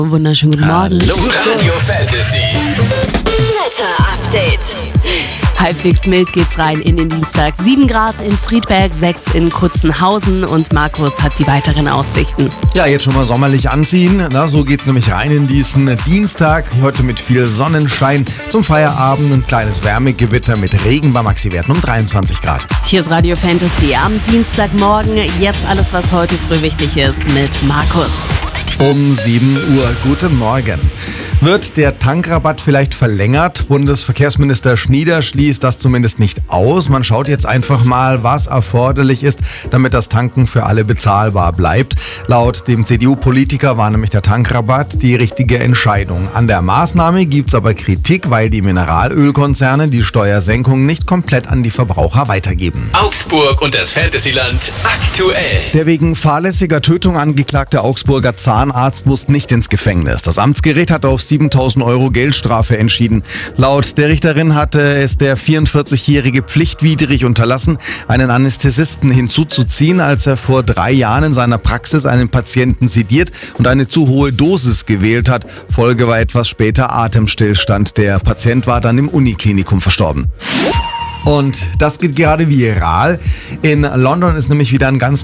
Wunderschönen guten Morgen. Hallo Radio Fantasy. Wetter-Update. Halbwegs mild geht's rein in den Dienstag. 7 Grad in Friedberg, 6 in Kutzenhausen und Markus hat die weiteren Aussichten. Ja, jetzt schon mal sommerlich anziehen. Na, so geht's nämlich rein in diesen Dienstag. Heute mit viel Sonnenschein. Zum Feierabend ein kleines Wärmegewitter mit Regen bei Maxi-Werten um 23 Grad. Hier ist Radio Fantasy am Dienstagmorgen. Jetzt alles, was heute früh wichtig ist mit Markus. Um 7 Uhr. Guten Morgen. Wird der Tankrabatt vielleicht verlängert? Bundesverkehrsminister Schnieder schließt das zumindest nicht aus. Man schaut jetzt einfach mal, was erforderlich ist, damit das Tanken für alle bezahlbar bleibt. Laut dem CDU-Politiker war nämlich der Tankrabatt die richtige Entscheidung. An der Maßnahme gibt's aber Kritik, weil die Mineralölkonzerne die Steuersenkung nicht komplett an die Verbraucher weitergeben. Augsburg und das Fantasyland aktuell. Der wegen fahrlässiger Tötung angeklagte Augsburger Zahnarzt muss nicht ins Gefängnis. Das Amtsgericht hat auf 7.000 Euro Geldstrafe entschieden. Laut der Richterin hatte es der 44-Jährige pflichtwidrig unterlassen, einen Anästhesisten hinzuzuziehen, als er vor 3 Jahren in seiner Praxis einen Patienten sediert und eine zu hohe Dosis gewählt hat. Folge war etwas später Atemstillstand. Der Patient war dann im Uniklinikum verstorben. Und das geht gerade viral. In London ist nämlich wieder ein ganz